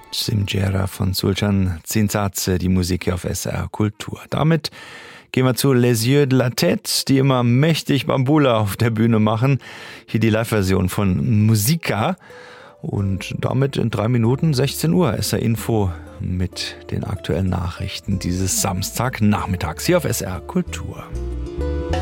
Simgera von Sultan Zinsatze, die Musik hier auf SR Kultur. Damit gehen wir zu Les Yeux de la Tête, die immer mächtig Bambula auf der Bühne machen. Hier die Live-Version von Musica. Und damit in 3 Minuten 16 Uhr SR Info mit den aktuellen Nachrichten dieses Samstagnachmittags hier auf SR Kultur.